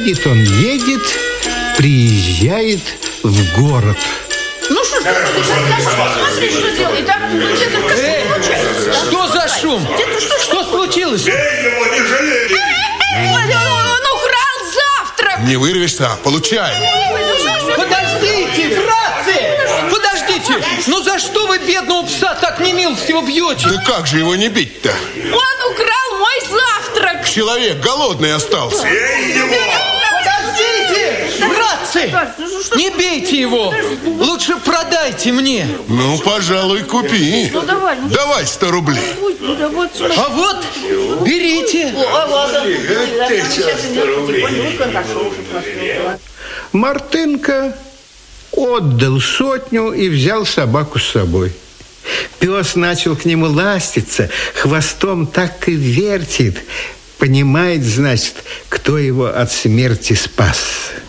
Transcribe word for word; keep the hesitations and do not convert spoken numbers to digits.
едет он, едет, приезжает в город. Ну что, смотри, что делает, а? Дедушка, что получается? Что за шум? Дедушка, что случилось? Бей его, не жалей! Он украл завтрак! Не вырвешься, получай! Подождите, братцы! Подождите! Ну за что вы бедного пса так немилостиво бьете? Да как же его не бить-то? Он украл мой завтрак! Человек голодный остался. Бей его! Подождите! Братцы! Не бейте его! Лучше продайте мне. Ну, пожалуй, купи. Ну, давай. Ну, давай сто рублей. Ну, да вот, а вот, берите. Мартынка отдал сотню и взял собаку с собой. Пес начал к нему ластиться, хвостом так и вертит. Понимает, значит, кто его от смерти спас.